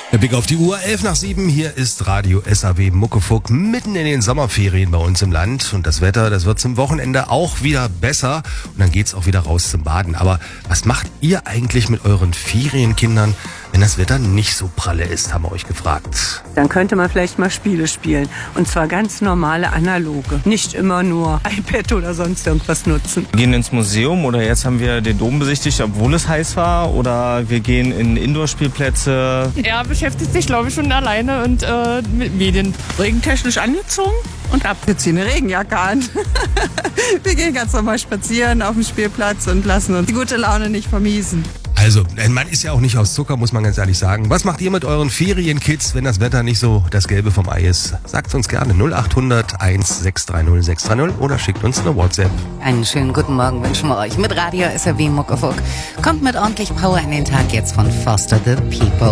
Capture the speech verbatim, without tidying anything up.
Der Blick auf die Uhr, elf nach sieben, hier ist Radio S A W Muckefuck mitten in den Sommerferien bei uns im Land. Und das Wetter, das wird zum Wochenende auch wieder besser und dann geht's auch wieder raus zum Baden. Aber was macht ihr eigentlich mit euren Ferienkindern, wenn das Wetter nicht so pralle ist, haben wir euch gefragt. Dann könnte man vielleicht mal Spiele spielen. Und zwar ganz normale analoge. Nicht immer nur iPad oder sonst irgendwas nutzen. Wir gehen ins Museum oder jetzt haben wir den Dom besichtigt, obwohl es heiß war. Oder wir gehen in Indoor-Spielplätze. Er beschäftigt sich, glaube ich, schon alleine und äh, mit Medien. Regentechnisch angezogen und ab. Wir ziehen eine Regenjacke an. Wir gehen ganz normal spazieren auf dem Spielplatz und lassen uns die gute Laune nicht vermiesen. Also, man ist ja auch nicht aus Zucker, muss man ganz ehrlich sagen. Was macht ihr mit euren Ferienkids, wenn das Wetter nicht so das Gelbe vom Ei ist? Sagt uns gerne null acht hundert eins sechs drei null sechs drei null oder schickt uns eine WhatsApp. Einen schönen guten Morgen wünschen wir euch mit Radio S R W Muckefuck. Kommt mit ordentlich Power in den Tag jetzt von Foster the People.